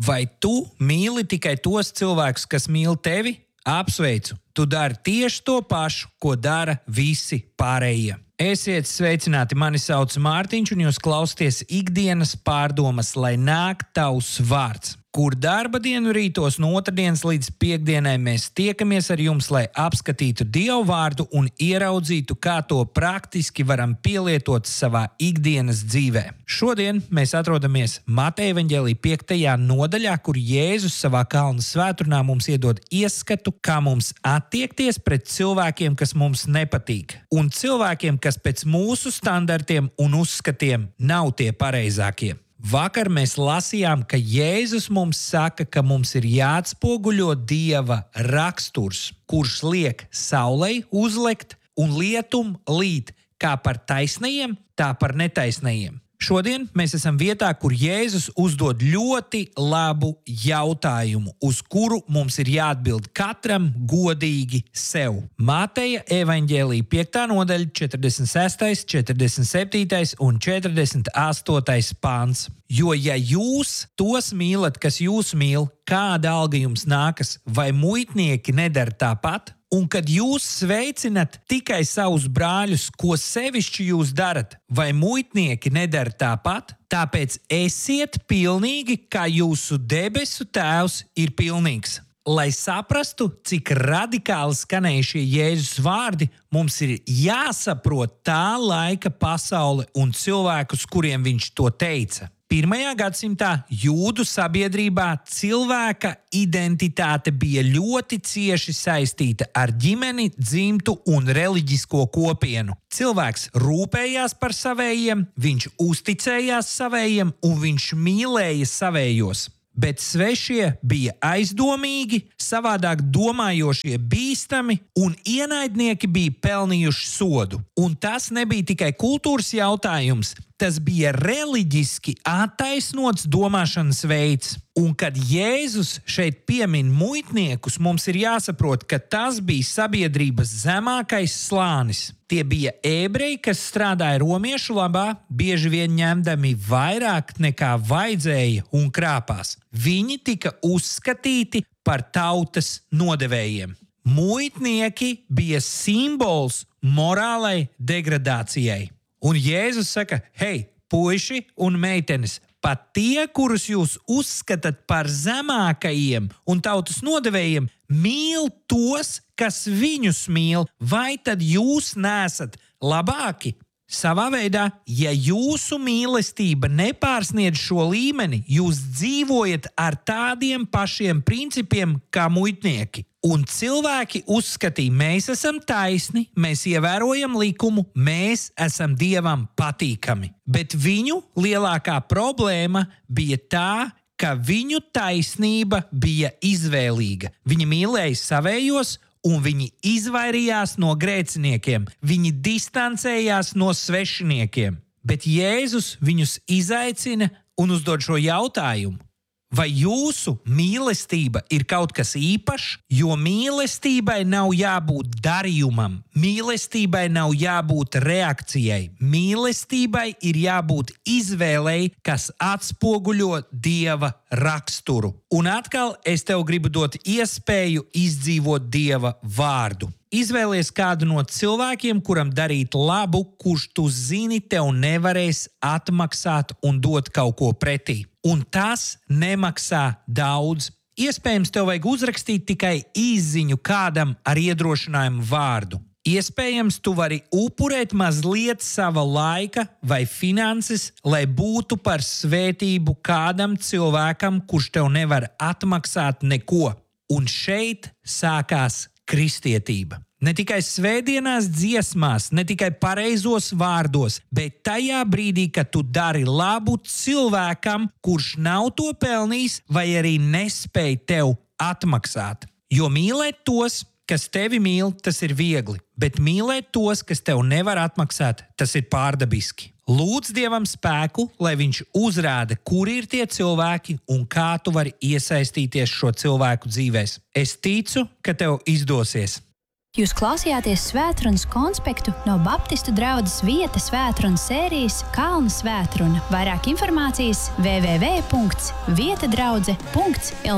Vai tu mīli tikai tos cilvēkus, kas mīl tevi? Apsveicu! Tu dari tieši to pašu, ko dara visi pārējie. Esiet sveicināti, mani sauc Mārtiņš, un jūs klausāties ikdienas pārdomas, lai nāk tavs vārds. Kur darba dienu rītos no otrdienas līdz piektdienai mēs tiekamies ar jums, lai apskatītu Dievu vārdu un ieraudzītu, kā to praktiski varam pielietot savā ikdienas dzīvē. Šodien mēs atrodamies Mateja evaņģēlija 5. nodaļā, kur Jēzus savā kalna svētdienā mums iedod ieskatu, kā mums attiekties pret cilvēkiem, kas mums nepatīk, un cilvēkiem, kas pēc mūsu standartiem un uzskatiem nav tie pareizākie. Vakar mēs lasījām, ka Jēzus mums saka, ka mums ir jāatspoguļo Dieva raksturs, kurš liek saulei uzlekt un lietum līt kā par taisnajiem, tā par netaisnajiem. Šodien mēs esam vietā, kur Jēzus uzdod ļoti labu jautājumu, uz kuru mums ir jāatbild katram godīgi sev. Mateja evaņģēlija 5. nodaļa 46., 47. un 48. pāns. Jo ja jūs tos mīlat, kas jūs mīl, kāda alga jums nākas, vai muitnieki nedara tāpat? Un kad jūs sveicinat tikai savus brāļus, ko sevišķi jūs darat, vai muitnieki nedara tāpat? Tāpēc esiet pilnīgi, kā jūsu debesu tēvs ir pilnīgs. Lai saprastu, cik radikāli skanēja šie Jēzus vārdi, mums ir jāsaprot tā laika pasaule un cilvēkus, kuriem viņš to teica. 1. gadsimtā jūdu sabiedrībā cilvēka identitāte bija ļoti cieši saistīta ar ģimeni, dzimtu un reliģisko kopienu. Cilvēks rūpējās par savējiem, viņš uzticējās savējiem un viņš mīlēja savējos. Bet svešie bija aizdomīgi, savādāk domājošie bīstami un ienaidnieki bija pelnījuši sodu. Un tas nebija tikai kultūras jautājums, tas bija reliģiski attaisnots domāšanas veids. Un kad Jēzus šeit piemin muitniekus, mums ir jāsaprot, ka tas bija sabiedrības zemākais slānis. Tie bija ebreji, kas strādāja romiešu labā, bieži vien ņemdami vairāk nekā vajadzēja un krāpās. Viņi tika uzskatīti par tautas nodevējiem. Muitnieki bija simbols morālai degradācijai. Un Jēzus saka, hei, puiši un meitenes, pat tie, kurus jūs uzskatāt par zemākajiem un tautas nodevējiem, mīl tos, kas viņus mīl, vai tad jūs nesat labāki? Savā veidā, ja jūsu mīlestība nepārsniedz šo līmeni, jūs dzīvojat ar tādiem pašiem principiem kā muitnieki. Un cilvēki uzskatīja, mēs esam taisni, mēs ievērojam likumu, mēs esam Dievam patīkami. Bet viņu lielākā problēma bija tā, ka viņu taisnība bija izvēlīga. Viņi mīlēja savējos, un viņi izvairījās no grēciniekiem. Viņi distancējās no svešiniekiem. Bet Jēzus viņus izaicina un uzdod šo jautājumu. Vai jūsu mīlestība ir kaut kas īpašs? Jo mīlestībai nav jābūt darījumam, mīlestībai nav jābūt reakcijai, mīlestībai ir jābūt izvēlei, kas atspoguļo Dieva raksturu. Un atkal es tev gribu dot iespēju izdzīvot Dieva vārdu. Izvēlies kādu no cilvēkiem, kuram darīt labu, kurš tu zini, tev nevarēs atmaksāt un dot kaut ko pretī. Un tas nemaksā daudz. Iespējams, tev vajag uzrakstīt tikai īsziņu kādam ar iedrošinājumu vārdu. Iespējams, tu vari upurēt mazliet sava laika vai finanses, lai būtu par svētību kādam cilvēkam, kurš tev nevar atmaksāt neko. Un šeit sākās kristietība. Ne tikai svētdienās dziesmās, ne tikai pareizos vārdos, bet tajā brīdī, kad tu dari labu cilvēkam, kurš nav to pelnījis vai arī nespēj tev atmaksāt. Jo mīlēt tos, kas tevi mīl, tas ir viegli, bet mīlēt tos, kas tev nevar atmaksāt, tas ir pārdabiski. Lūdz Dievam spēku, lai viņš uzrāda, kuri ir tie cilvēki un kā tu vari iesaistīties šo cilvēku dzīvēs. Es ticu, ka tev izdosies. Jūs klausījāties Svētrunas konspektu no Baptistu draudzes Vieta Svētrunas sērijas Kalna Svētruna. Vairāk informācijas www.vietadraudze.lv